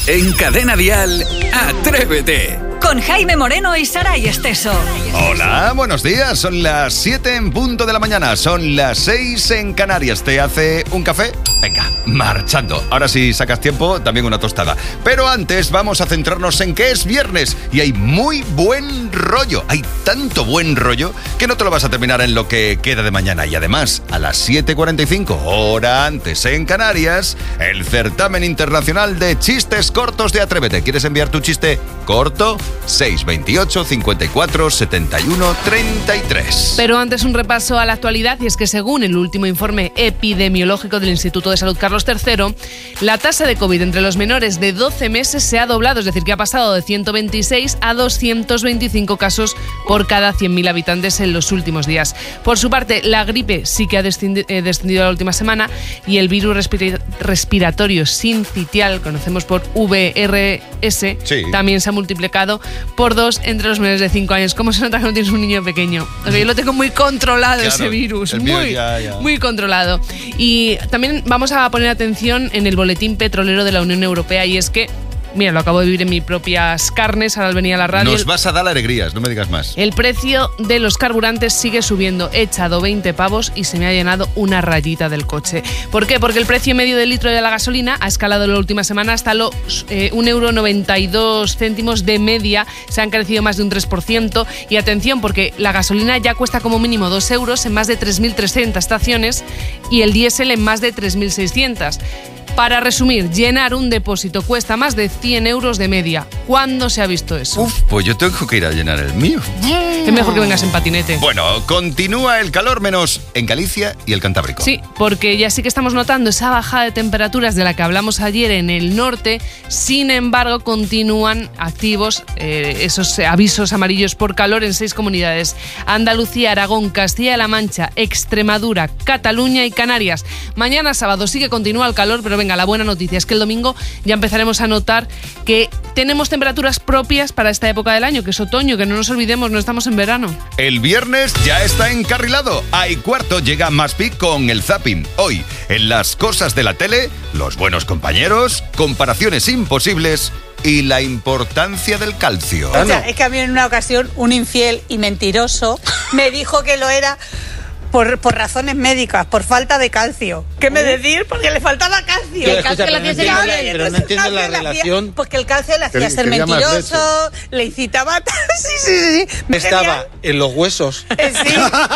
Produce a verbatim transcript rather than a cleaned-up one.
En Cadena Dial, Atrévete. Con Jaime Moreno y Saray Esteso. Hola, buenos días. Son las siete en punto de la mañana. Son las seis en Canarias. ¿Te hace un café? Venga, marchando. Ahora si sacas tiempo, también una tostada. Pero antes vamos a centrarnos en que es viernes y hay muy buen rollo. Hay tanto buen rollo que no te lo vas a terminar en lo que queda de mañana. Y además, a las siete cuarenta y cinco, hora antes en Canarias, el certamen internacional de chistes cortos de Atrévete. ¿Quieres enviar tu chiste corto? seis veintiocho, cincuenta y cuatro, setenta y uno, treinta y tres. Pero antes un repaso a la actualidad, y es que según el último informe epidemiológico del Instituto de Salud Carlos tercero, la tasa de COVID entre los menores de doce meses se ha doblado, es decir, que ha pasado de ciento veintiséis a doscientos veinticinco casos por cada cien mil habitantes en los últimos días. Por su parte, la gripe sí que ha descendido, eh, descendido la última semana, y el virus respira- respiratorio sincitial, conocemos por V R S, sí, también se ha multiplicado por dos entre los menores de cinco años. ¿Cómo se nota que no tienes un niño pequeño? Porque yo lo tengo muy controlado, claro, ese virus, muy, ya, ya. muy controlado. Y también vamos a poner atención en el boletín petrolero de la Unión Europea, y es que, mira, lo acabo de vivir en mis propias carnes, ahora al venir a la radio. Nos vas a dar alegrías, no me digas más. El precio de los carburantes sigue subiendo. He echado veinte pavos y se me ha llenado una rayita del coche. ¿Por qué? Porque el precio medio del litro de la gasolina ha escalado la última semana hasta los eh, un euro noventa y dos céntimos de media. Se han crecido más de un tres por ciento. Y atención, porque la gasolina ya cuesta como mínimo dos euros en más de tres mil trescientas estaciones y el diésel en más de tres mil seiscientas. Para resumir, llenar un depósito cuesta más de cien euros de media. ¿Cuándo se ha visto eso? Uf, pues yo tengo que ir a llenar el mío. Es mejor que vengas en patinete. Bueno, continúa el calor, menos en Galicia y el Cantábrico. Sí, porque ya sí que estamos notando esa bajada de temperaturas de la que hablamos ayer en el norte. Sin embargo, continúan activos eh, esos avisos amarillos por calor en seis comunidades: Andalucía, Aragón, Castilla-La Mancha, Extremadura, Cataluña y Canarias. Mañana sábado sí que continúa el calor, pero venga, la buena noticia es que el domingo ya empezaremos a notar que tenemos temperaturas propias para esta época del año, que es otoño, que no nos olvidemos, no estamos en verano. El viernes ya está encarrilado. A y cuarto llega Maspi con el zapping. Hoy, en las cosas de la tele, los buenos compañeros, comparaciones imposibles y la importancia del calcio. O sea, es que a mí en una ocasión un infiel y mentiroso me dijo que lo era Por, por razones médicas, por falta de calcio. ¿Qué me decir? Porque le faltaba calcio. El calcio le hacía ser infiel. Pero no entiendo la relación. Hacía, porque el calcio le hacía ser mentiroso, le incitaba... sí, sí, sí. Estaba en los huesos. Sí.